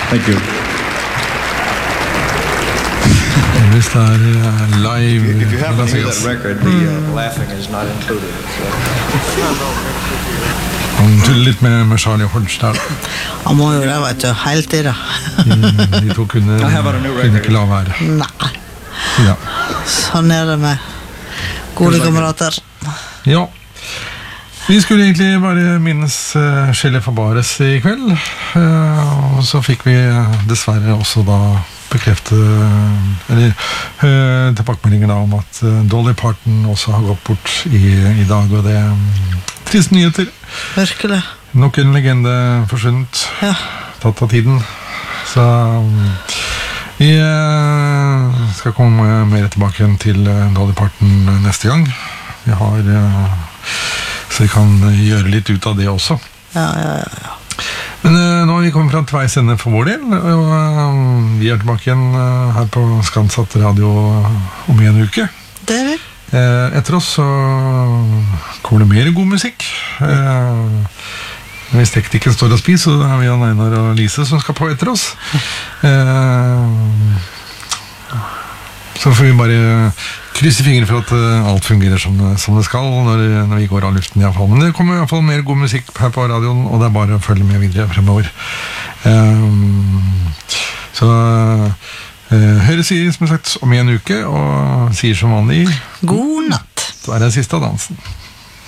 Thank you. Hvis det live If you happen to hear that record, the laughing is not included. Han tuller litt med Charlie Hodge der. Han må jo det, vet du, helt I det. De to kunne ikke la være. Nei. Ja. Sånn det med gode kamerater. Ja. Vi skulle egentlig bare minnes Shelley Fabares I kveld, og så fikk vi dessverre også da bekrefte, eller tilbakemeldinger da om at Dolly Parton også har gått bort I dag, og det trist nyheter. Virkelig. Nok en legende forsvunnet, ja. Tatt av tiden. Så vi skal komme mer tilbake til Dolly Parton neste gang. Vi har, så vi kan gjøre litt ut av det også. Ja. Men nå har vi kommet fra veis ende for vår del, og vi tilbake igjen her på Skansatt Radio om en uke. Det vi. Etter oss så kommer det mer god musikk. Hvis teknikken står og spiser, så har vi Einar og Lise som skal på etter oss. Så får vi bare krysse fingre for at alt fungerer som det skal når vi går av luften I hvert fall. Men det kommer I hvert fall mer god musikk her på radioen, og det bare å følge med videre fremover. Så Høyre sier som sagt om en uke, og sier som vanlig God natt. Så det siste av dansen.